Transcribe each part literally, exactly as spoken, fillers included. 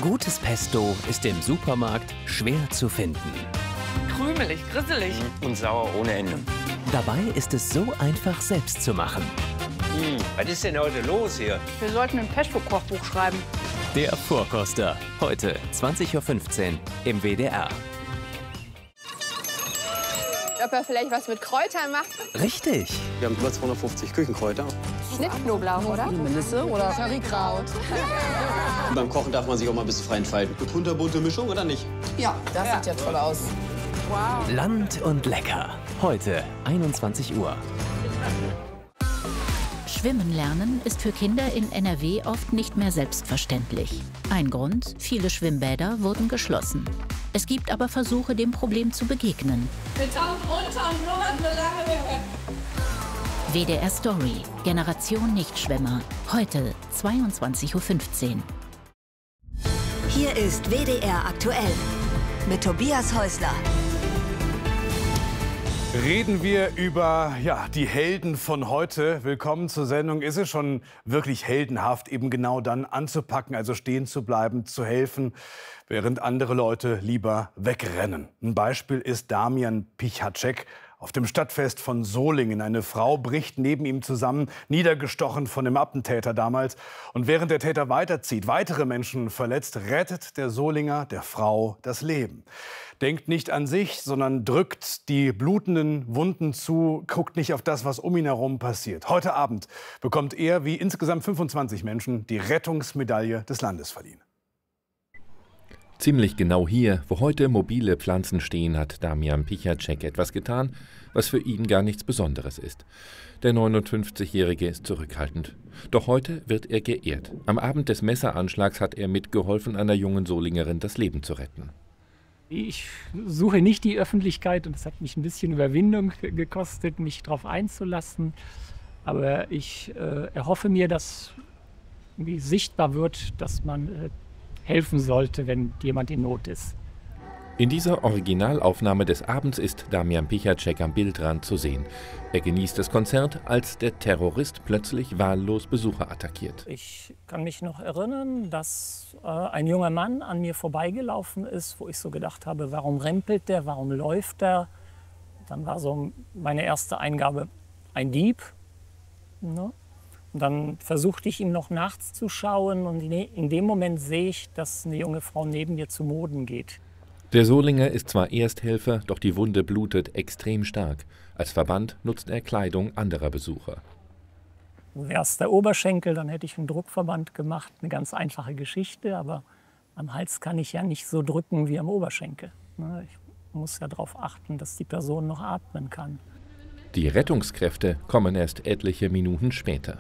Gutes Pesto ist im Supermarkt schwer zu finden. Krümelig, grisselig. Und sauer ohne Ende. Dabei ist es so einfach, selbst zu machen. Hm, was ist denn heute los hier? Wir sollten ein Pesto-Kochbuch schreiben. Der Vorkoster. Heute zwanzig Uhr fünfzehn im W D R. Ob er vielleicht was mit Kräutern macht? Richtig. Wir haben über zweihundertfünfzig Küchenkräuter. Schnittknoblauch, oder? Melisse oder Currykraut. Und beim Kochen darf man sich auch mal ein bisschen frei entfalten. Eine kunterbunte Mischung oder nicht? Ja, das ja. sieht ja toll aus. Wow. Land und lecker. Heute einundzwanzig Uhr. Schwimmen lernen ist für Kinder in N R W oft nicht mehr selbstverständlich. Ein Grund: viele Schwimmbäder wurden geschlossen. Es gibt aber Versuche, dem Problem zu begegnen. Wir tauchen runter und nur eine lange W D R Story. Generation Nichtschwimmer. Heute zweiundzwanzig Uhr fünfzehn. Hier ist W D R aktuell mit Tobias Häusler. Reden wir über ja, die Helden von heute. Willkommen zur Sendung. Ist es schon wirklich heldenhaft, eben genau dann anzupacken, also stehen zu bleiben, zu helfen, während andere Leute lieber wegrennen? Ein Beispiel ist Damian Pichacek auf dem Stadtfest von Solingen. Eine Frau bricht neben ihm zusammen, niedergestochen von dem Attentäter damals. Und während der Täter weiterzieht, weitere Menschen verletzt, rettet der Solinger der Frau das Leben. Denkt nicht an sich, sondern drückt die blutenden Wunden zu, guckt nicht auf das, was um ihn herum passiert. Heute Abend bekommt er, wie insgesamt fünfundzwanzig Menschen, die Rettungsmedaille des Landes verliehen. Ziemlich genau hier, wo heute mobile Pflanzen stehen, hat Damian Pichacek etwas getan, was für ihn gar nichts Besonderes ist. Der neunundfünfzigjährige ist zurückhaltend. Doch heute wird er geehrt. Am Abend des Messeranschlags hat er mitgeholfen, einer jungen Solingerin das Leben zu retten. Ich suche nicht die Öffentlichkeit und es hat mich ein bisschen Überwindung gekostet, mich darauf einzulassen. Aber ich äh, erhoffe mir, dass irgendwie sichtbar wird, dass man äh, helfen sollte, wenn jemand in Not ist. In dieser Originalaufnahme des Abends ist Damian Pichacek am Bildrand zu sehen. Er genießt das Konzert, als der Terrorist plötzlich wahllos Besucher attackiert. Ich kann mich noch erinnern, dass äh, ein junger Mann an mir vorbeigelaufen ist, wo ich so gedacht habe, warum rempelt der, warum läuft der? Dann war so meine erste Eingabe, ein Dieb. Ne? Und dann versuchte ich ihm noch nachts zu schauen und in dem Moment sehe ich, dass eine junge Frau neben mir zu Boden geht. Der Solinger ist zwar Ersthelfer, doch die Wunde blutet extrem stark. Als Verband nutzt er Kleidung anderer Besucher. Wäre es der Oberschenkel, dann hätte ich einen Druckverband gemacht. Eine ganz einfache Geschichte, aber am Hals kann ich ja nicht so drücken wie am Oberschenkel. Ich muss ja darauf achten, dass die Person noch atmen kann. Die Rettungskräfte kommen erst etliche Minuten später.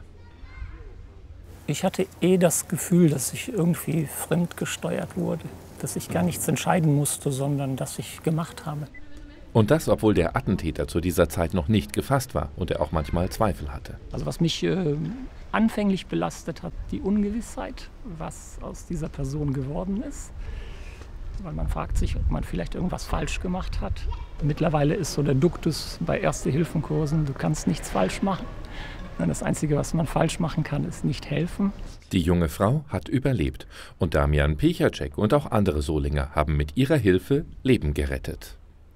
Ich hatte eh das Gefühl, dass ich irgendwie fremdgesteuert wurde. Dass ich gar nichts entscheiden musste, sondern dass ich gemacht habe. Und das, obwohl der Attentäter zu dieser Zeit noch nicht gefasst war und er auch manchmal Zweifel hatte. Also was mich äh, anfänglich belastet hat, die Ungewissheit, was aus dieser Person geworden ist. Weil man fragt sich, ob man vielleicht irgendwas falsch gemacht hat. Mittlerweile ist so der Duktus bei Erste-Hilfen-Kursen, du kannst nichts falsch machen. Das Einzige, was man falsch machen kann, ist nicht helfen. Die junge Frau hat überlebt und Damian Pichacek und auch andere Solinger haben mit ihrer Hilfe Leben gerettet.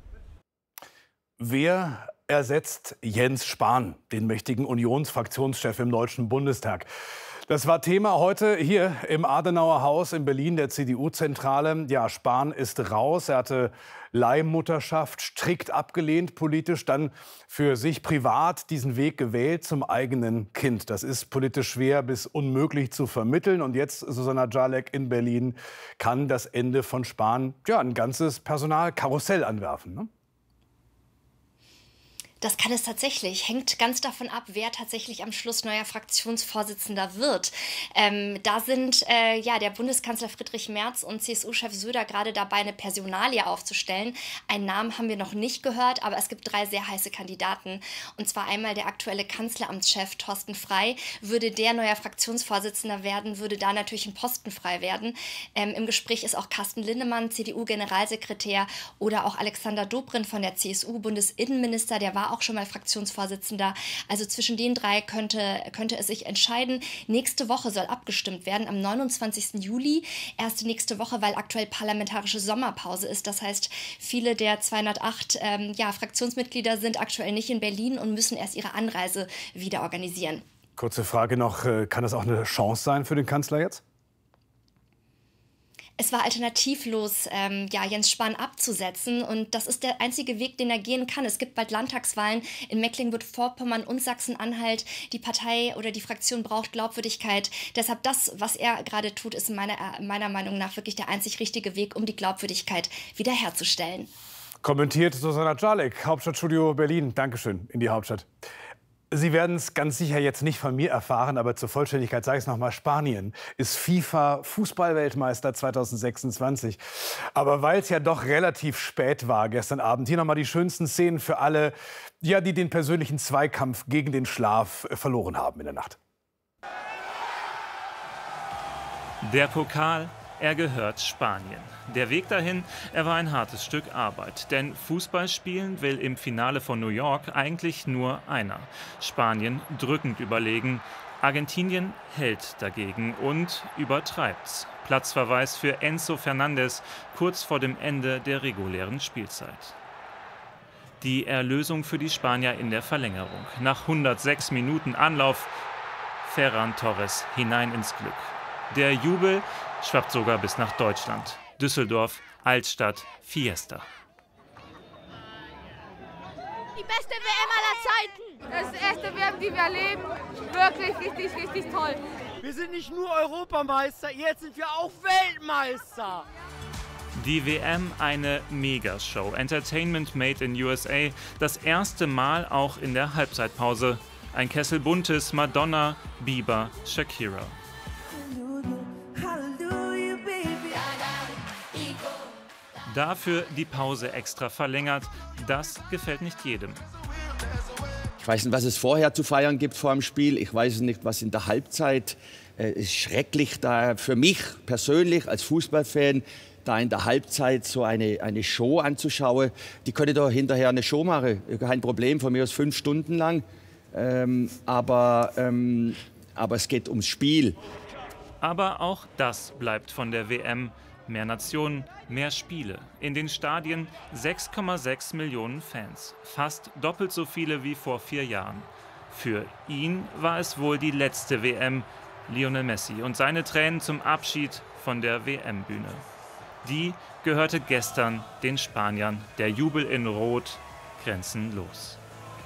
Wer ersetzt Jens Spahn, den mächtigen Unionsfraktionschef im Deutschen Bundestag? Das war Thema heute hier im Adenauer Haus in Berlin, der C D U-Zentrale. Ja, Spahn ist raus. Er hatte Leihmutterschaft strikt abgelehnt politisch, dann für sich privat diesen Weg gewählt zum eigenen Kind. Das ist politisch schwer bis unmöglich zu vermitteln. Und jetzt, Susanna Jalek in Berlin, kann das Ende von Spahn ja, ein ganzes Personalkarussell anwerfen, ne? Das kann es tatsächlich. Hängt ganz davon ab, wer tatsächlich am Schluss neuer Fraktionsvorsitzender wird. Ähm, da sind äh, ja, der Bundeskanzler Friedrich Merz und C S U-Chef Söder gerade dabei, eine Personalie aufzustellen. Einen Namen haben wir noch nicht gehört, aber es gibt drei sehr heiße Kandidaten. Und zwar einmal der aktuelle Kanzleramtschef Thorsten Frey. Würde der neuer Fraktionsvorsitzender werden, würde da natürlich ein Posten frei werden. Ähm, Im Gespräch ist auch Carsten Linnemann, C D U-Generalsekretär, oder auch Alexander Dobrindt von der C S U, Bundesinnenminister. Der war war auch schon mal Fraktionsvorsitzender. Also zwischen den drei könnte, könnte es sich entscheiden. Nächste Woche soll abgestimmt werden, am neunundzwanzigsten Juli. Erst nächste Woche, weil aktuell parlamentarische Sommerpause ist. Das heißt, viele der zweihundertacht ähm, ja, Fraktionsmitglieder sind aktuell nicht in Berlin und müssen erst ihre Anreise wieder organisieren. Kurze Frage noch, kann das auch eine Chance sein für den Kanzler jetzt? Es war alternativlos, ähm, ja, Jens Spahn abzusetzen. Und das ist der einzige Weg, den er gehen kann. Es gibt bald Landtagswahlen in Mecklenburg-Vorpommern und Sachsen-Anhalt. Die Partei oder die Fraktion braucht Glaubwürdigkeit. Deshalb das, was er gerade tut, ist meiner, meiner Meinung nach wirklich der einzig richtige Weg, um die Glaubwürdigkeit wiederherzustellen. Kommentiert Susanna Czalek, Hauptstadtstudio Berlin. Dankeschön in die Hauptstadt. Sie werden es ganz sicher jetzt nicht von mir erfahren, aber zur Vollständigkeit sage ich es noch mal. Spanien ist FIFA-Fußballweltmeister zweitausendsechsundzwanzig. Aber weil es ja doch relativ spät war gestern Abend, hier noch mal die schönsten Szenen für alle, ja, die den persönlichen Zweikampf gegen den Schlaf verloren haben in der Nacht. Der Pokal, er gehört Spanien. Der Weg dahin, er war ein hartes Stück Arbeit. Denn Fußball spielen will im Finale von New York eigentlich nur einer. Spanien drückend überlegen. Argentinien hält dagegen und übertreibt's. Platzverweis für Enzo Fernandez kurz vor dem Ende der regulären Spielzeit. Die Erlösung für die Spanier in der Verlängerung. Nach hundertsechs Minuten Anlauf, Ferran Torres hinein ins Glück. Der Jubel schwappt sogar bis nach Deutschland. Düsseldorf, Altstadt, Fiesta. Die beste W M aller Zeiten. Das ist die erste W M, die wir erleben. Wirklich richtig, richtig toll. Wir sind nicht nur Europameister, jetzt sind wir auch Weltmeister. Die W M eine Megashow. Entertainment made in U S A. Das erste Mal auch in der Halbzeitpause. Ein Kessel buntes Madonna, Bieber, Shakira. Dafür die Pause extra verlängert. Das gefällt nicht jedem. Ich weiß nicht, was es vorher zu feiern gibt vor dem Spiel. Ich weiß nicht, was in der Halbzeit äh, ist schrecklich da für mich persönlich als Fußballfan, da in der Halbzeit so eine, eine Show anzuschauen. Die können doch hinterher eine Show machen, kein Problem, von mir aus fünf Stunden lang. Ähm, aber, ähm, aber es geht ums Spiel. Aber auch das bleibt von der W M. Mehr Nationen, mehr Spiele. In den Stadien sechs Komma sechs Millionen Fans. Fast doppelt so viele wie vor vier Jahren. Für ihn war es wohl die letzte W M. Lionel Messi und seine Tränen zum Abschied von der W M-Bühne. Die gehörte gestern den Spaniern. Der Jubel in Rot, grenzenlos.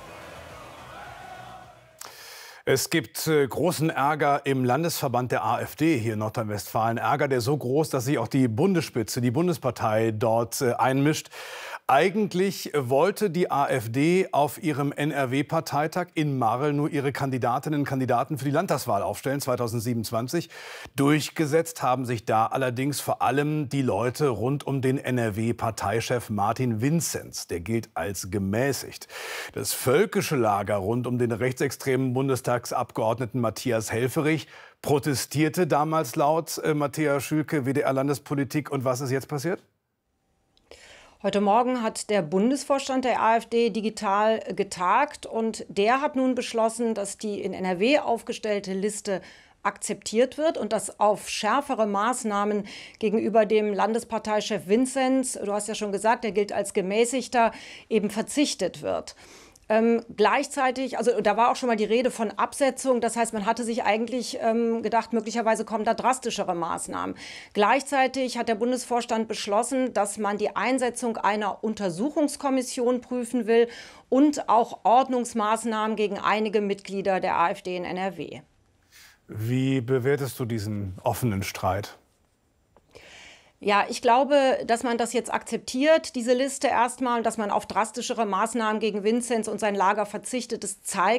Es gibt äh, großen Ärger im Landesverband der AfD hier in Nordrhein-Westfalen. Ärger, der so groß, dass sich auch die Bundesspitze, die Bundespartei dort äh, einmischt. Eigentlich wollte die AfD auf ihrem N R W-Parteitag in Marl nur ihre Kandidatinnen und Kandidaten für die Landtagswahl aufstellen, zweitausendsiebenundzwanzig. Durchgesetzt haben sich da allerdings vor allem die Leute rund um den N R W-Parteichef Martin Vinzenz. Der gilt als gemäßigt. Das völkische Lager rund um den rechtsextremen Bundestagsabgeordneten Matthias Helfferich protestierte damals laut. Äh, Matthäa Schülke, W D R-Landespolitik. Und was ist jetzt passiert? Heute Morgen hat der Bundesvorstand der AfD digital getagt und der hat nun beschlossen, dass die in N R W aufgestellte Liste akzeptiert wird und dass auf schärfere Maßnahmen gegenüber dem Landesparteichef Vinzenz, du hast ja schon gesagt, der gilt als gemäßigter, eben verzichtet wird. Ähm, gleichzeitig, also da war auch schon mal die Rede von Absetzung, das heißt, man hatte sich eigentlich ähm, gedacht, möglicherweise kommen da drastischere Maßnahmen. Gleichzeitig hat der Bundesvorstand beschlossen, dass man die Einsetzung einer Untersuchungskommission prüfen will und auch Ordnungsmaßnahmen gegen einige Mitglieder der AfD in N R W. Wie bewertest du diesen offenen Streit? Ja, ich glaube, dass man das jetzt akzeptiert, diese Liste erstmal, und dass man auf drastischere Maßnahmen gegen Vinzenz und sein Lager verzichtet. Das zeigt,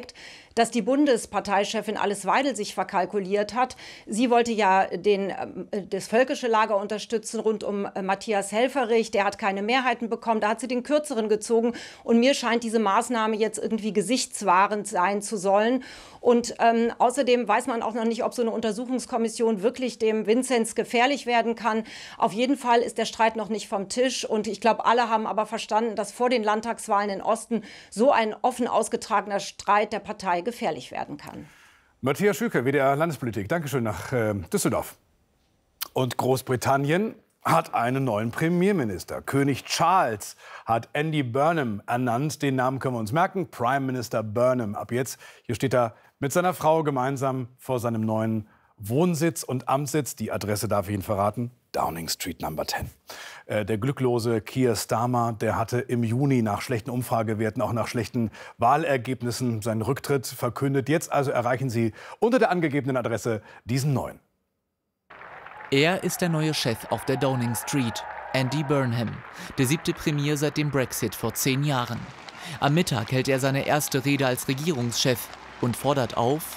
dass die Bundesparteichefin Alice Weidel sich verkalkuliert hat. Sie wollte ja den, das völkische Lager unterstützen rund um Matthias Helfferich. Der hat keine Mehrheiten bekommen. Da hat sie den Kürzeren gezogen. Und mir scheint diese Maßnahme jetzt irgendwie gesichtswahrend sein zu sollen. Und ähm, außerdem weiß man auch noch nicht, ob so eine Untersuchungskommission wirklich dem Vinzenz gefährlich werden kann. Auf jeden Fall ist der Streit noch nicht vom Tisch. Und ich glaube, alle haben aber verstanden, dass vor den Landtagswahlen in Osten so ein offen ausgetragener Streit der Partei gefährlich werden kann. Matthias Schüke, W D R Landespolitik. Dankeschön nach äh, Düsseldorf. Und Großbritannien hat einen neuen Premierminister. König Charles hat Andy Burnham ernannt. Den Namen können wir uns merken. Prime Minister Burnham. Ab jetzt, hier steht er mit seiner Frau gemeinsam vor seinem neuen Wohnsitz und Amtssitz. Die Adresse darf ich Ihnen verraten. Downing Street Number zehn. Äh, der glücklose Keir Starmer, der hatte im Juni nach schlechten Umfragewerten, auch nach schlechten Wahlergebnissen seinen Rücktritt verkündet. Jetzt also erreichen Sie unter der angegebenen Adresse diesen neuen. Er ist der neue Chef auf der Downing Street, Andy Burnham, der siebte Premier seit dem Brexit vor zehn Jahren. Am Mittag hält er seine erste Rede als Regierungschef und fordert auf: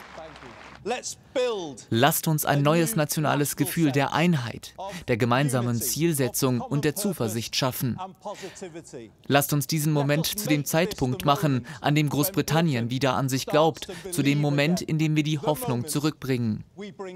Lasst uns ein neues nationales Gefühl der Einheit, der gemeinsamen Zielsetzung und der Zuversicht schaffen. Lasst uns diesen Moment zu dem Zeitpunkt machen, an dem Großbritannien wieder an sich glaubt, zu dem Moment, in dem wir die Hoffnung zurückbringen.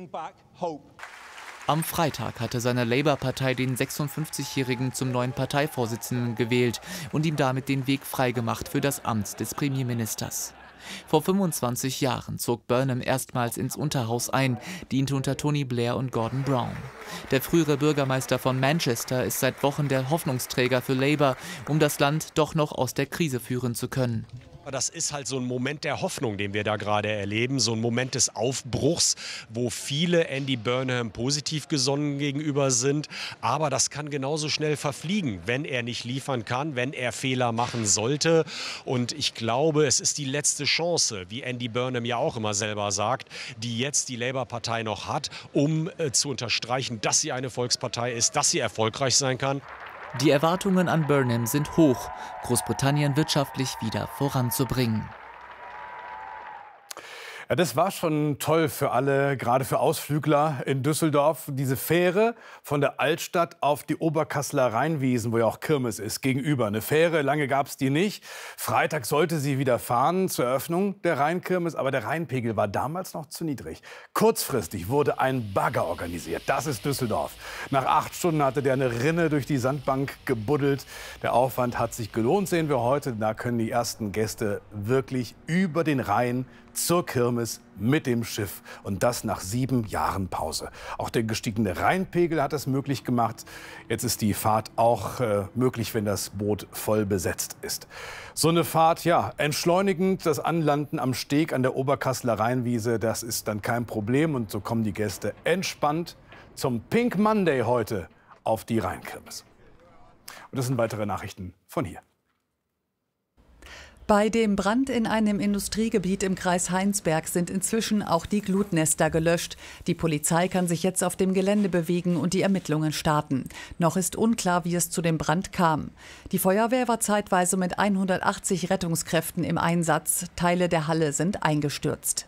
Am Freitag hatte seine Labour-Partei den sechsundfünfzigjährigen zum neuen Parteivorsitzenden gewählt und ihm damit den Weg freigemacht für das Amt des Premierministers. Vor fünfundzwanzig Jahren zog Burnham erstmals ins Unterhaus ein, diente unter Tony Blair und Gordon Brown. Der frühere Bürgermeister von Manchester ist seit Wochen der Hoffnungsträger für Labour, um das Land doch noch aus der Krise führen zu können. Das ist halt so ein Moment der Hoffnung, den wir da gerade erleben, so ein Moment des Aufbruchs, wo viele Andy Burnham positiv gesonnen gegenüber sind. Aber das kann genauso schnell verfliegen, wenn er nicht liefern kann, wenn er Fehler machen sollte. Und ich glaube, es ist die letzte Chance, wie Andy Burnham ja auch immer selber sagt, die jetzt die Labour-Partei noch hat, um äh, zu unterstreichen, dass sie eine Volkspartei ist, dass sie erfolgreich sein kann. Die Erwartungen an Burnham sind hoch, Großbritannien wirtschaftlich wieder voranzubringen. Ja, das war schon toll für alle, gerade für Ausflügler in Düsseldorf. Diese Fähre von der Altstadt auf die Oberkasseler Rheinwiesen, wo ja auch Kirmes ist, gegenüber. Eine Fähre, lange gab es die nicht. Freitag sollte sie wieder fahren zur Eröffnung der Rheinkirmes, aber der Rheinpegel war damals noch zu niedrig. Kurzfristig wurde ein Bagger organisiert. Das ist Düsseldorf. Nach acht Stunden hatte der eine Rinne durch die Sandbank gebuddelt. Der Aufwand hat sich gelohnt, sehen wir heute. Da können die ersten Gäste wirklich über den Rhein zur Kirmes mit dem Schiff. Und das nach sieben Jahren Pause. Auch der gestiegene Rheinpegel hat es möglich gemacht. Jetzt ist die Fahrt auch äh, möglich, wenn das Boot voll besetzt ist. So eine Fahrt, ja, entschleunigend das Anlanden am Steg an der Oberkasseler Rheinwiese, das ist dann kein Problem. Und so kommen die Gäste entspannt zum Pink Monday heute auf die Rheinkirmes. Und das sind weitere Nachrichten von hier. Bei dem Brand in einem Industriegebiet im Kreis Heinsberg sind inzwischen auch die Glutnester gelöscht. Die Polizei kann sich jetzt auf dem Gelände bewegen und die Ermittlungen starten. Noch ist unklar, wie es zu dem Brand kam. Die Feuerwehr war zeitweise mit hundertachtzig Rettungskräften im Einsatz. Teile der Halle sind eingestürzt.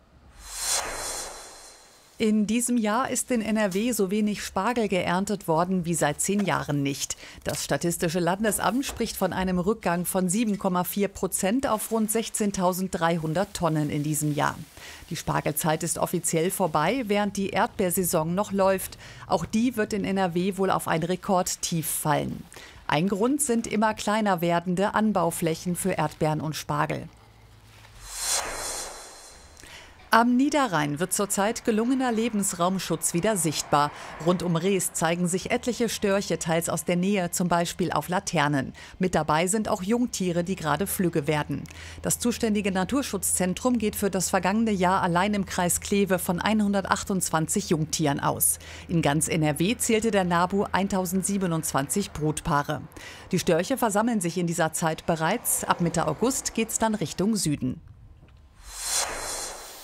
In diesem Jahr ist in N R W so wenig Spargel geerntet worden wie seit zehn Jahren nicht. Das Statistische Landesamt spricht von einem Rückgang von sieben Komma vier Prozent auf rund sechzehntausenddreihundert Tonnen in diesem Jahr. Die Spargelzeit ist offiziell vorbei, während die Erdbeersaison noch läuft. Auch die wird in N R W wohl auf ein Rekordtief fallen. Ein Grund sind immer kleiner werdende Anbauflächen für Erdbeeren und Spargel. Am Niederrhein wird zurzeit gelungener Lebensraumschutz wieder sichtbar. Rund um Rees zeigen sich etliche Störche, teils aus der Nähe, zum Beispiel auf Laternen. Mit dabei sind auch Jungtiere, die gerade flügge werden. Das zuständige Naturschutzzentrum geht für das vergangene Jahr allein im Kreis Kleve von hundertachtundzwanzig Jungtieren aus. In ganz N R W zählte der NABU tausendsiebenundzwanzig Brutpaare. Die Störche versammeln sich in dieser Zeit bereits. Ab Mitte August geht es dann Richtung Süden.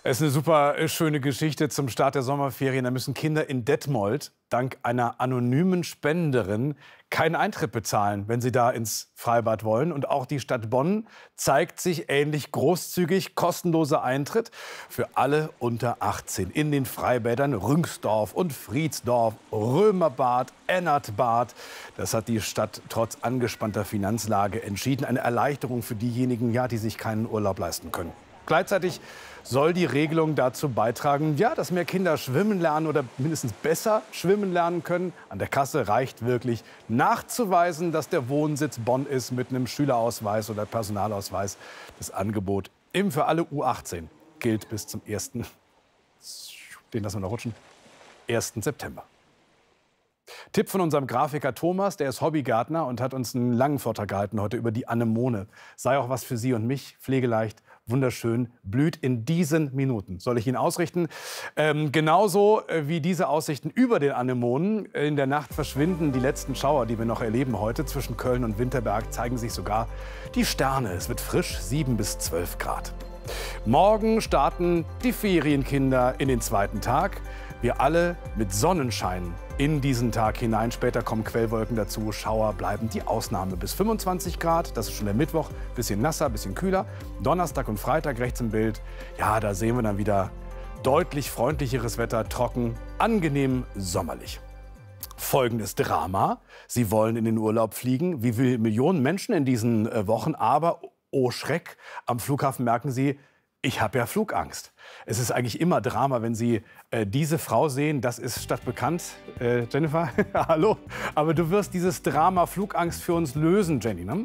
Es ist eine super schöne Geschichte zum Start der Sommerferien. Da müssen Kinder in Detmold dank einer anonymen Spenderin keinen Eintritt bezahlen, wenn sie da ins Freibad wollen. Und auch die Stadt Bonn zeigt sich ähnlich großzügig. Kostenloser Eintritt für alle unter achtzehn in den Freibädern Rüngsdorf und Friedsdorf, Römerbad, Ennertbad. Das hat die Stadt trotz angespannter Finanzlage entschieden. Eine Erleichterung für diejenigen, ja, die sich keinen Urlaub leisten können. Gleichzeitig soll die Regelung dazu beitragen, ja, dass mehr Kinder schwimmen lernen oder mindestens besser schwimmen lernen können. An der Kasse reicht wirklich nachzuweisen, dass der Wohnsitz Bonn ist mit einem Schülerausweis oder Personalausweis. Das Angebot eben für alle U achtzehn gilt bis zum ersten Den lassen wir noch rutschen. ersten September. Tipp von unserem Grafiker Thomas, der ist Hobbygärtner und hat uns einen langen Vortrag gehalten heute über die Anemone. Sei auch was für Sie und mich, pflegeleicht, wunderschön, blüht in diesen Minuten. Soll ich Ihnen ausrichten? Ähm, genauso äh, wie diese Aussichten über den Anemonen. In der Nacht verschwinden die letzten Schauer, die wir noch erleben heute. Zwischen Köln und Winterberg zeigen sich sogar die Sterne. Es wird frisch, sieben bis zwölf Grad. Morgen starten die Ferienkinder in den zweiten Tag. Wir alle mit Sonnenschein in diesen Tag hinein. Später kommen Quellwolken dazu. Schauer bleiben die Ausnahme bis fünfundzwanzig Grad. Das ist schon der Mittwoch. Bisschen nasser, bisschen kühler. Donnerstag und Freitag rechts im Bild. Ja, da sehen wir dann wieder deutlich freundlicheres Wetter. Trocken, angenehm, sommerlich. Folgendes Drama. Sie wollen in den Urlaub fliegen. Wie viele Millionen Menschen in diesen Wochen. Aber, oh Schreck, am Flughafen merken Sie, ich habe ja Flugangst. Es ist eigentlich immer Drama, wenn Sie äh, diese Frau sehen. Das ist stadtbekannt. Äh, Jennifer, hallo. Aber du wirst dieses Drama Flugangst für uns lösen, Jenny, ne?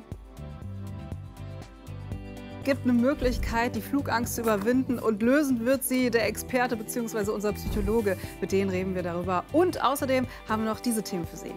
Gibt eine Möglichkeit, die Flugangst zu überwinden. Und lösen wird sie der Experte bzw. unser Psychologe. Mit denen reden wir darüber. Und außerdem haben wir noch diese Themen für Sie.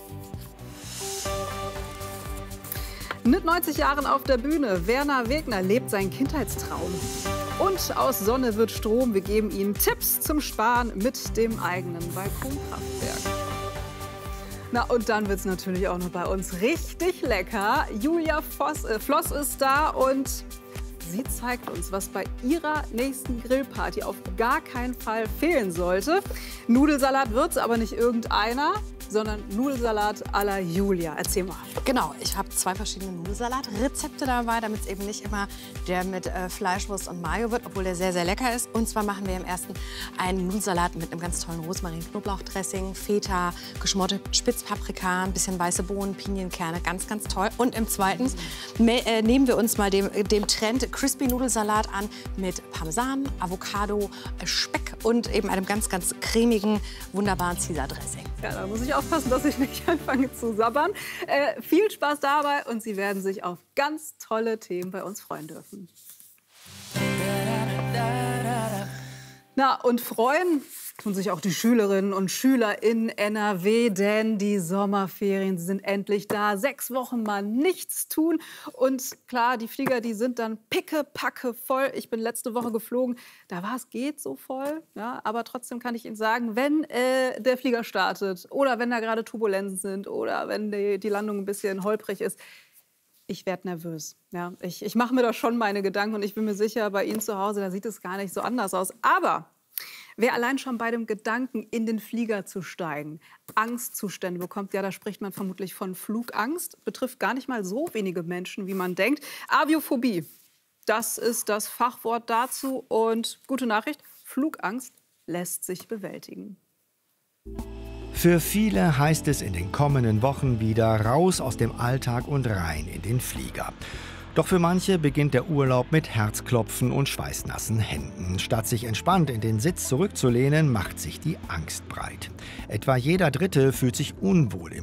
Mit neunzig Jahren auf der Bühne, Werner Wegner lebt seinen Kindheitstraum. Und aus Sonne wird Strom. Wir geben Ihnen Tipps zum Sparen mit dem eigenen Balkonkraftwerk. Na, und dann wird es natürlich auch noch bei uns richtig lecker. Julia Voss, äh, Floss ist da und sie zeigt uns, was bei ihrer nächsten Grillparty auf gar keinen Fall fehlen sollte. Nudelsalat wird's, aber nicht irgendeiner, sondern Nudelsalat à la Julia. Erzähl mal. Genau, ich habe zwei verschiedene Nudelsalat-Rezepte dabei, damit es eben nicht immer der mit äh, Fleischwurst und Mayo wird, obwohl der sehr, sehr lecker ist. Und zwar machen wir im ersten einen Nudelsalat mit einem ganz tollen Rosmarin-Knoblauchdressing, Feta, geschmorte Spitzpaprika, ein bisschen weiße Bohnen, Pinienkerne, ganz, ganz toll. Und im zweiten äh, nehmen wir uns mal dem, dem Trend Crispy Nudelsalat an mit Parmesan, Avocado, Speck und eben einem ganz, ganz cremigen, wunderbaren Caesar-Dressing. Ja, da muss ich aufpassen, dass ich nicht anfange zu sabbern. Äh, viel Spaß dabei und Sie werden sich auf ganz tolle Themen bei uns freuen dürfen. Na, und freuen tun sich auch die Schülerinnen und Schüler in N R W, denn die Sommerferien sind endlich da. Sechs Wochen mal nichts tun. Und klar, die Flieger, die sind dann pickepacke voll. Ich bin letzte Woche geflogen, da war es geht so voll. Ja, aber trotzdem kann ich Ihnen sagen, wenn äh, der Flieger startet oder wenn da gerade Turbulenzen sind oder wenn die, die Landung ein bisschen holprig ist, ich werde nervös. Ja, ich, ich mache mir da schon meine Gedanken und ich bin mir sicher, bei Ihnen zu Hause, da sieht es gar nicht so anders aus. Aber wer allein schon bei dem Gedanken, in den Flieger zu steigen, Angstzustände bekommt, ja, da spricht man vermutlich von Flugangst. Betrifft gar nicht mal so wenige Menschen, wie man denkt. Aviophobie, das ist das Fachwort dazu. Und gute Nachricht, Flugangst lässt sich bewältigen. Für viele heißt es in den kommenden Wochen wieder raus aus dem Alltag und rein in den Flieger. Doch für manche beginnt der Urlaub mit Herzklopfen und schweißnassen Händen. Statt sich entspannt in den Sitz zurückzulehnen, macht sich die Angst breit. Etwa jeder Dritte fühlt sich unwohl im